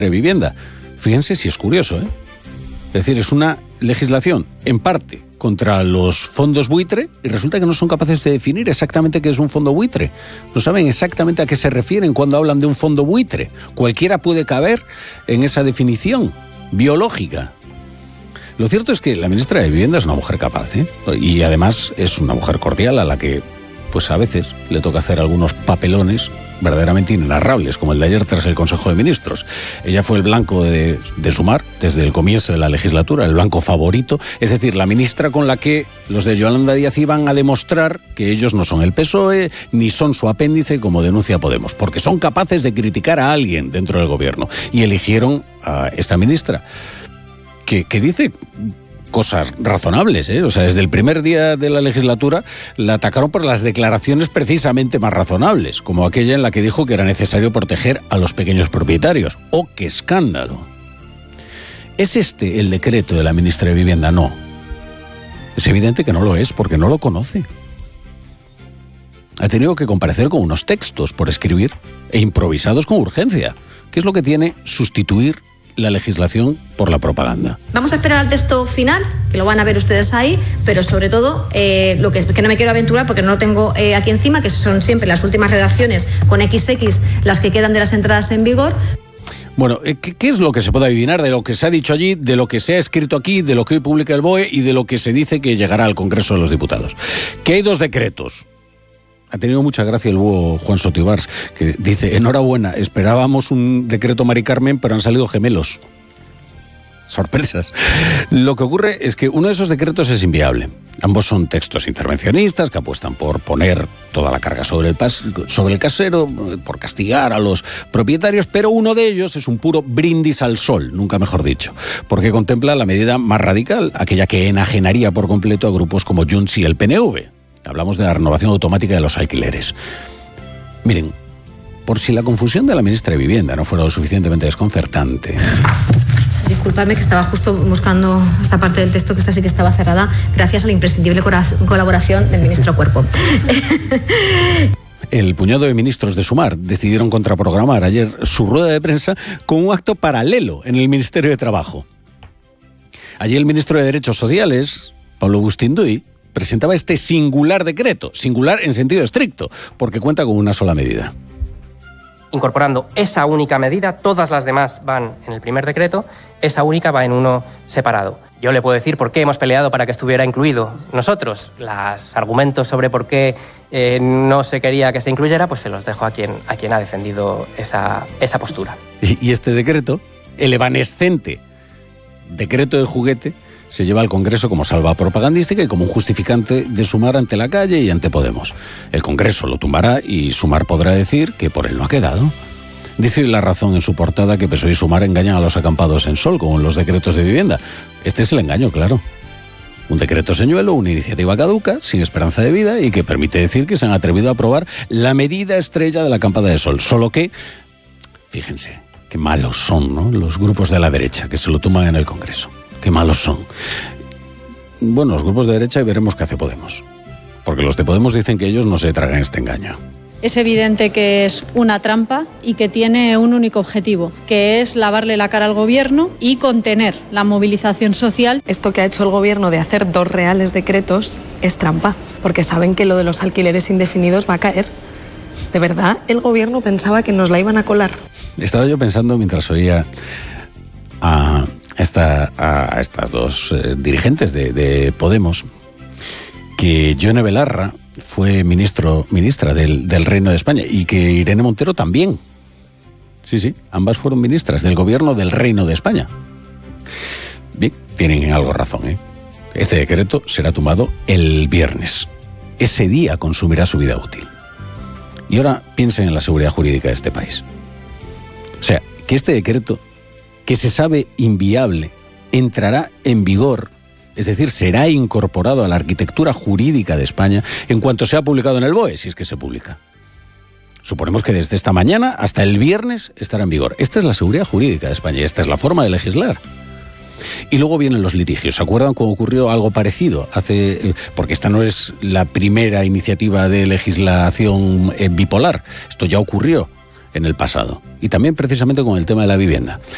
de vivienda. Fíjense si es curioso, ¿eh? Es decir, es una legislación, en parte, contra los fondos buitre, y resulta que no son capaces de definir exactamente qué es un fondo buitre. No saben exactamente a qué se refieren cuando hablan de un fondo buitre. Cualquiera puede caber en esa definición biológica. Lo cierto es que la ministra de Vivienda es una mujer capaz, ¿eh? Y además es una mujer cordial a la que, pues a veces, le toca hacer algunos papelones verdaderamente inenarrables, como el de ayer tras el Consejo de Ministros. Ella fue el blanco de Sumar desde el comienzo de la legislatura, el blanco favorito, es decir, la ministra con la que los de Yolanda Díaz iban a demostrar que ellos no son el PSOE ni son su apéndice, como denuncia Podemos, porque son capaces de criticar a alguien dentro del gobierno. Y eligieron a esta ministra, que dice cosas razonables, ¿eh? O sea, desde el primer día de la legislatura la atacaron por las declaraciones precisamente más razonables, como aquella en la que dijo que era necesario proteger a los pequeños propietarios. ¡Oh, qué escándalo! ¿Es este el decreto de la ministra de Vivienda? No. Es evidente que no lo es, porque no lo conoce. Ha tenido que comparecer con unos textos por escribir e improvisados con urgencia. ¿Qué es lo que tiene sustituir la legislación por la propaganda? Vamos a esperar al texto final, que lo van a ver ustedes ahí, pero sobre todo, lo que no me quiero aventurar porque no lo tengo aquí encima, que son siempre las últimas redacciones con XX, las que quedan de las entradas en vigor. Bueno, ¿qué es lo que se puede adivinar de lo que se ha dicho allí, de lo que se ha escrito aquí, de lo que hoy publica el BOE y de lo que se dice que llegará al Congreso de los Diputados? Que hay dos decretos. Ha tenido mucha gracia el búho Juan Sotibars, que dice: enhorabuena, esperábamos un decreto Mari Carmen, pero han salido gemelos. Sorpresas. Lo que ocurre es que uno de esos decretos es inviable. Ambos son textos intervencionistas que apuestan por poner toda la carga sobre el casero, por castigar a los propietarios, pero uno de ellos es un puro brindis al sol, nunca mejor dicho, porque contempla la medida más radical, aquella que enajenaría por completo a grupos como Junts y el PNV. Hablamos de la renovación automática de los alquileres. Miren, por si la confusión de la ministra de Vivienda no fuera lo suficientemente desconcertante. Disculpadme, que estaba justo buscando esta parte del texto, que esta sí que estaba cerrada, gracias a la imprescindible colaboración del ministro Cuerpo. El puñado de ministros de Sumar decidieron contraprogramar ayer su rueda de prensa con un acto paralelo en el Ministerio de Trabajo. Allí el ministro de Derechos Sociales, Pablo Bustinduy, presentaba este singular decreto, singular en sentido estricto, porque cuenta con una sola medida. Incorporando esa única medida, todas las demás van en el primer decreto, esa única va en uno separado. Yo le puedo decir por qué hemos peleado para que estuviera incluido nosotros. Los argumentos sobre por qué no se quería que se incluyera, pues se los dejo a quien ha defendido esa postura. Y este decreto, el evanescente decreto de juguete, se lleva al Congreso como salva propagandística y como un justificante de Sumar ante la calle y ante Podemos. El Congreso lo tumbará y Sumar podrá decir que por él no ha quedado. Dice La Razón en su portada que PSOE y Sumar engañan a los acampados en sol, como en los decretos de vivienda. Este es el engaño, claro. Un decreto señuelo, una iniciativa caduca, sin esperanza de vida y que permite decir que se han atrevido a aprobar la medida estrella de la acampada de sol. Solo que, fíjense, qué malos son, ¿no?, los grupos de la derecha que se lo tumban en el Congreso. Qué malos son. Bueno, los grupos de derecha, y veremos qué hace Podemos. Porque los de Podemos dicen que ellos no se tragan este engaño. Es evidente que es una trampa y que tiene un único objetivo, que es lavarle la cara al gobierno y contener la movilización social. Esto que ha hecho el gobierno de hacer 2 reales decretos es trampa, porque saben que lo de los alquileres indefinidos va a caer. ¿De verdad el gobierno pensaba que nos la iban a colar? Estaba yo pensando mientras oía a estas dos dirigentes de Podemos, que Yone Belarra fue ministra del Reino de España y que Irene Montero también. Sí, ambas fueron ministras del gobierno del Reino de España. Bien, tienen algo razón, ¿eh? Este decreto será tumbado el viernes. Ese día consumirá su vida útil. Y ahora piensen en la seguridad jurídica de este país. O sea, que este decreto, que se sabe inviable, entrará en vigor, es decir, será incorporado a la arquitectura jurídica de España en cuanto sea publicado en el BOE, si es que se publica. Suponemos que desde esta mañana hasta el viernes estará en vigor. Esta es la seguridad jurídica de España y esta es la forma de legislar. Y luego vienen los litigios. ¿Se acuerdan cuando ocurrió algo parecido? Porque esta no es la primera iniciativa de legislación bipolar. Esto ya ocurrió en el pasado. Y también precisamente con el tema de la vivienda.